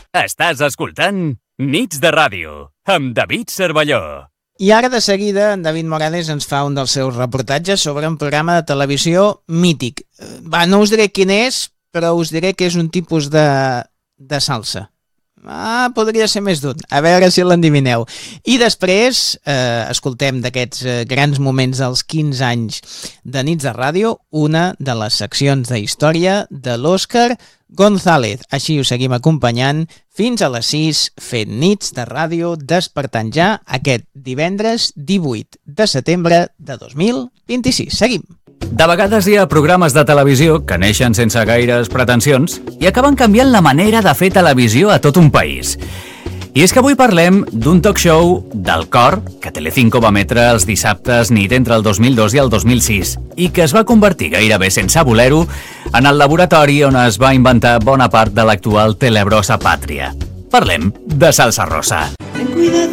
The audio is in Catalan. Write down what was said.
Estàs escoltant Nits de Ràdio, amb David Cervelló. I ara de seguida en David Morales ens fa un dels seus reportatges sobre un programa de televisió mític. No us diré quin és, però us diré que és un tipus de salsa. Podria ser més d'un. A veure si l'endivineu. I després escoltem d'aquests grans moments dels 15 anys de Nits de Ràdio, una de les seccions de història de l'Òscar González. Així us seguim acompanyant fins a les 6 fent Nits de Ràdio, despertant ja aquest divendres 18 de setembre de 2026. Seguim. De vegades hi ha programes de televisió que neixen sense gaires pretensions i acaben canviant la manera de fer televisió a tot un país. I és que avui parlem d'un talk show del cor que Telecinco va emetre els dissabtes nit entre el 2002 i el 2006 i que es va convertir gairebé sense voler-ho en el laboratori on es va inventar bona part de l'actual Telebrosa Pàtria. Parlem de Salsa Rosa.